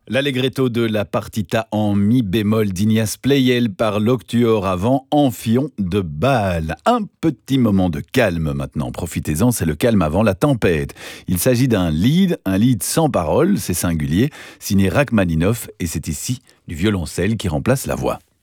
L'allegretto de la partita en mi bémol d'Ignace Pleyel par l'octuor avant Amphion de Bâle. Un petit moment de calme maintenant, profitez-en, c'est le calme avant la tempête. Il s'agit d'un lied sans parole, c'est singulier, signé Rachmaninoff et c'est ici du violoncelle qui remplace la voix.